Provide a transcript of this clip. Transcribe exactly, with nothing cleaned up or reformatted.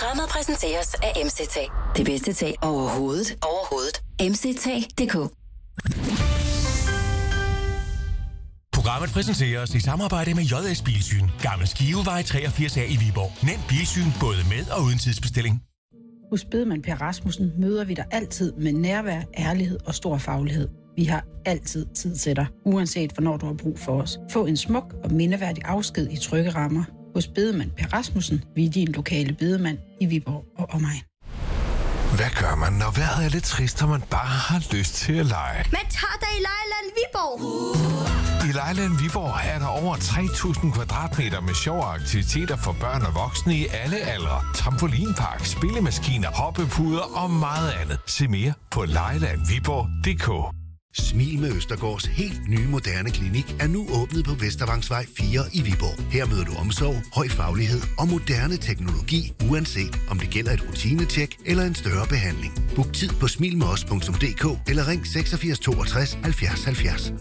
Programmet præsenteres af M C T. Det bedste tag overhovedet. Overhovedet. M C T punktum d k. Programmet præsenteres i samarbejde med J S Bilsyn. Gammel Skivevej treogfirs A i Viborg. Nem bilsyn både med og uden tidsbestilling. Hos Bedemand Per Rasmussen møder vi dig altid med nærvær, ærlighed og stor faglighed. Vi har altid tid til dig, uanset hvornår du har brug for os. Få en smuk og mindeværdig afsked i trygge rammer. Hos Bedemand Per Rasmussen, vi er din lokale bedemand i Viborg og omegn. Hvad gør man, når vejret er lidt trist, og man bare har lyst til at lege? Man tager dig i Lejland Viborg. I Lejland Viborg er der over tre tusind kvadratmeter med sjove aktiviteter for børn og voksne i alle aldre. Trampolinpark, spillemaskiner, hoppepuder og meget andet. Se mere på lejland viborg punktum d k. Smil med Østergaards helt nye moderne klinik er nu åbnet på Vestervangsvej fire i Viborg. Her møder du omsorg, høj faglighed og moderne teknologi, uanset om det gælder et rutinetjek eller en større behandling. Book tid på smil med os punktum d k eller ring seksogfirs toogtres halvfjerds halvfjerds.